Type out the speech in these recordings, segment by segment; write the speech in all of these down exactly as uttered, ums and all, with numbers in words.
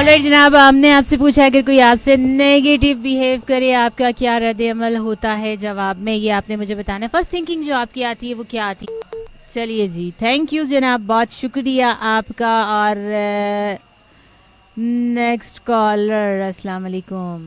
Alright जनाब, हमने आपसे पूछा अगर कोई आपसे नेगेटिव बिहेव करे आपका क्या रद्द अमल होता है। जवाब में ये आपने मुझे बताना है। फर्स्ट थिंकिंग जो आपकी आती है वो क्या आती है? चलिए जी, थैंक यू जनाब, बहुत शुक्रिया आपका। और नेक्स्ट कॉलर, अस्सलाम वालेकुम।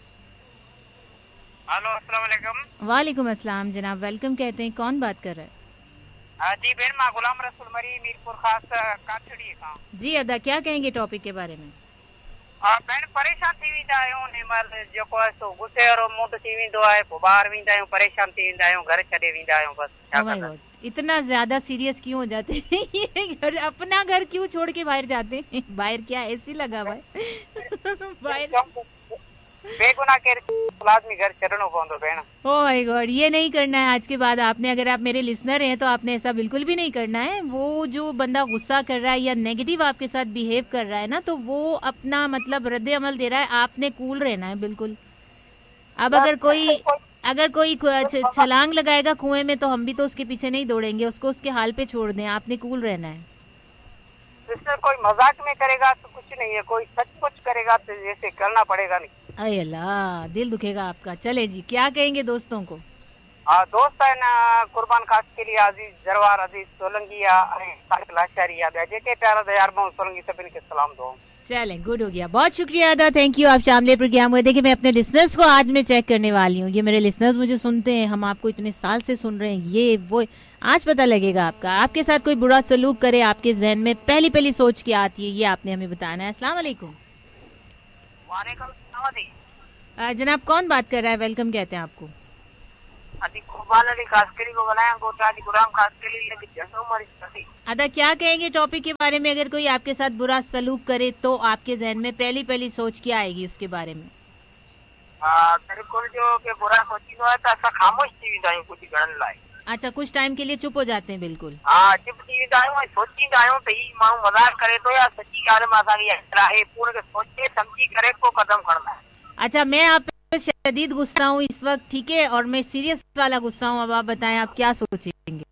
हेलो, अस्सलाम वालेकुम। वालेकुम अस्सलाम जनाब, वेलकम कहते हैं। कौन बात कर रहा है? जी बेन, मैं गुलाम रसूल मरी मीरपुर खास काठड़ी का जी अदा, क्या कहेंगे टॉपिक के बारे में? बेन परेशान थी वेंदा आहियूं निमल जेको आहे सो गुस्से वारो मूड थी वेंदो आहे, पोइ ॿाहिरि वेंदा आहियूं, परेशान थी वेंदा आहियूं, घर छॾे वेंदा आहियूं। बस Oh my God, इतना ज्यादा सीरियस क्यों हो जाते हैं? ये घर, अपना घर क्यों छोड़ के बाहर जाते हैं? बाहर क्या ऐसी लगा भाई? बाहर बेगुनाह के आदमी घर छड़नो पवंदो भेण। ओह माय गॉड, ये नहीं करना है आज के बाद आपने। अगर आप मेरे लिसनर हैं तो आपने ऐसा बिल्कुल भी नहीं करना है। वो जो बंदा गुस्सा कर रहा है या नेगेटिव आपके साथ बिहेव कर रहा है ना, तो वो अपना मतलब रद्द अमल दे रहा है, आपने कूल रहना है बिल्कुल। अब अगर कोई अगर कोई छलांग लगाएगा कुएं में तो हम भी तो उसके पीछे नहीं दौड़ेंगे, उसको उसके हाल पे छोड़ दें। आपने कूल रहना है। सिस्टर, कोई मजाक में करेगा तो कुछ नहीं है, कोई सचमुच करेगा तो जैसे करना पड़ेगा। नहीं अरे अल्लाह, दिल दुखेगा आपका। चले जी, क्या कहेंगे दोस्तों को? हाँ, दोस्त है ना, कुर्बान खास के लिए अजीज जरवार, अजीज सोलंगी लाचारी जेके प्यारा दयार सोलंगी सभी के सलाम दो। चले, गुड हो गया, बहुत शुक्रिया अदा, थैंक यू। आप शामले प्रोग्राम हुए। देखिए, मैं अपने लिसनर्स को आज मैं चेक करने वाली हूँ। ये मेरे लिसनर्स मुझे सुनते हैं, हम आपको इतने साल से सुन रहे हैं, ये वो आज पता लगेगा आपका। आपके साथ कोई बुरा सलूक करे, आपके जहन में पहली पहली सोच क्या आती है, ये आपने हमें बताना है। अस्सलाम वालेकुम। वालेकुम सलाम। जनाब, कौन बात कर रहा है? वेलकम कहते हैं आपको। अदा, क्या कहेंगे टॉपिक के बारे में? अगर कोई आपके साथ बुरा सलूक करे तो आपके जहन में पहली पहली सोच क्या आएगी उसके बारे में? बिल्कुल, जो के बुरा सोचींदो है तो असां खामोश थी वेंदा आहियूं कुछ घणनि लाइ। अच्छा, कुछ टाइम के लिए चुप हो जाते हैं बिल्कुल। हाँ, चुप थी वेंदा आहियूं, सोचींदा आहियूं त ही माण्हू मज़ाक करे तो या सच्ची ॻाल्हि में असांखे आहे, पूरे खे सोचे समझी करे को कदम खणंदा है। अच्छा, मैं आप पे शदीद गुस्सा हूँ इस वक्त, ठीक है, और मैं सीरियस वाला गुस्सा हूँ। अब आप बताएं, आप क्या सोचेंगे?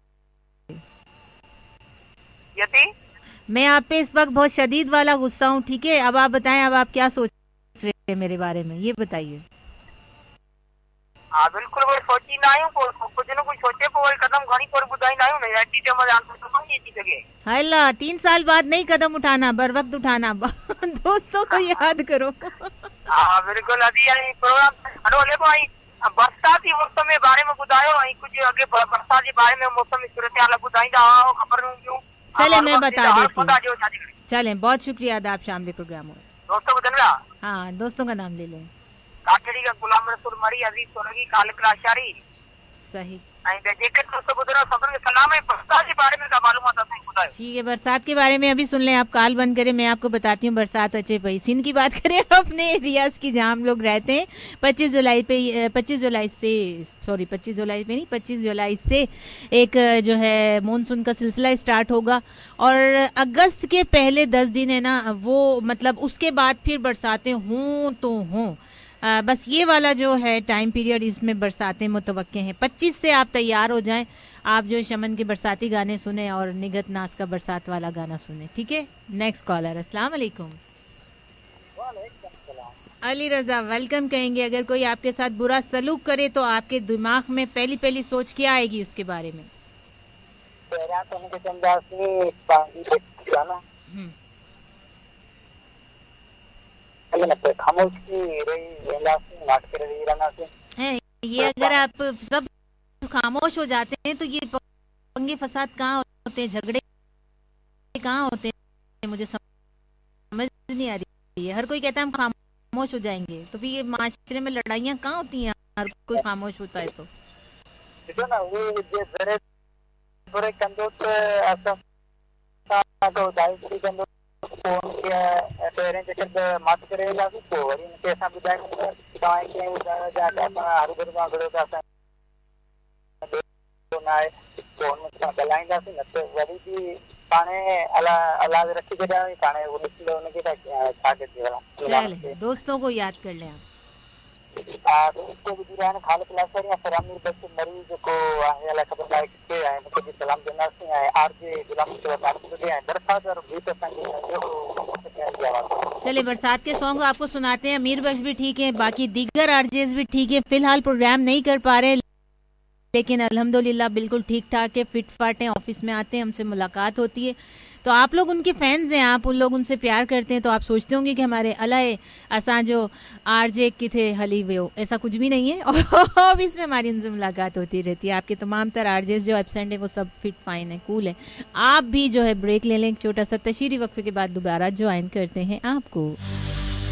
यदि मैं आप पे इस वक्त बहुत शदीद वाला गुस्सा हूँ, ठीक है, अब आप बताएं, अब आप क्या सोच रहे हैं मेरे बारे में, ये बताइए। हाँ बिल्कुल, वो सोचींदा आहियूं, कुछ न कुछ सोचे पोइ वरी कदम खणी पोइ ॿुधाईंदा आहियूं न, अची टाइम ते आंसर तो नहीं अची सघे। हाय अल्लाह, तीन साल बाद नहीं कदम उठाना, बर वक्त उठाना। दोस्तों को याद करो। हाँ बिल्कुल, अभी आई प्रोग्राम हलो हले पियो। ऐं बरसाती मौसम जे बारे में ॿुधायो, ऐं कुझु अॻे बरसात जे बारे में मौसम जी सूरत हाल ॿुधाईंदा हुआ, ख़बर हूंदियूं। चले, मैं बता देती हूँ। चले, बहुत शुक्रिया अदा, आप शाम के प्रोग्राम में। दोस्तों को धन्यवाद। हाँ, दोस्तों का नाम ले लें। काठड़ी का गुलाम रसूल मरी, अजीज सोलंगी, खालिक लाचारी। सही। ठीक है, बरसात के बारे में अभी सुन लें, आप कॉल बंद करें, मैं आपको बताती हूँ। बरसात अच्छे भाई सिंध की बात करें अपने रियाज की, जहाँ हम लोग रहते हैं। पच्चीस जुलाई पे पच्चीस जुलाई से सॉरी पच्चीस जुलाई पे नहीं पच्चीस जुलाई से एक जो है मानसून का सिलसिला स्टार्ट होगा, और अगस्त के पहले दस दिन है ना, वो मतलब उसके बाद फिर बरसातें हों तो हों। आ, बस ये वाला जो है टाइम पीरियड, इसमें बरसातें मुतवक्के हैं। पच्चीस से आप तैयार हो जाएं। आप जो शमन के बरसाती गाने सुने और निगत नाज का बरसात वाला गाना सुने, ठीक है। नेक्स्ट कॉलर, अस्सलाम वालेकुम। अली रजा, वेलकम कहेंगे। अगर कोई आपके साथ बुरा सलूक करे तो आपके दिमाग में पहली पहली सोच क्या आएगी उसके बारे में? है ये, अगर आप सब खामोश हो जाते हैं तो ये पंगे फसाद कहाँ होते हैं, झगड़े कहाँ होते हैं, मुझे समझ नहीं आ रही है। हर कोई कहता है हम खामोश हो जाएंगे, तो फिर ये माशरे में लड़ाइयाँ कहाँ होती हैं? हर कोई खामोश होता है तो मत करेगा तो वरी उनके साथ बुझाएंगे दवाई के उधर जाके अपना हर घर में गड़ो का तो ना है तो उनका गलाइंदा से न तो वरी भी पाने अला अलाज रखी के जाए पाने वो निकले उनके का छा के दिया। चले, दोस्तों को याद कर लें आप। इसको भी दिया है खाल क्लास या फिर अमीर बच्चे मरीज को आहे वाला खबर लाइक के है मुझे भी सलाम देना से है आरजे गुलाम के बात करते हैं बरसात और गीत संगीत जो चले बरसात के सॉन्ग आपको सुनाते हैं। अमीर बख्श भी ठीक है, बाकी दीगर आरजेस भी ठीक है। फिलहाल प्रोग्राम नहीं कर पा रहे लेकिन अल्हम्दुलिल्लाह बिल्कुल ठीक ठाक है, फिट फाट है, ऑफिस में आते हैं, हमसे मुलाकात होती है। तो आप लोग उनके फैंस हैं, आप उन लोग उनसे प्यार करते हैं, तो आप सोचते होंगे कि हमारे अलाए असा जो आरजे की थे हली वे, ऐसा कुछ भी नहीं है। ऑफिस में हमारी उनसे मुलाकात होती रहती है। आपके तमाम तर आरजेस जो एब्सेंट है वो सब फिट फाइन है, कूल है। आप भी जो है ब्रेक ले लें छोटा सा, तशरीरी वक्फे के बाद दोबारा ज्वाइन करते हैं आपको।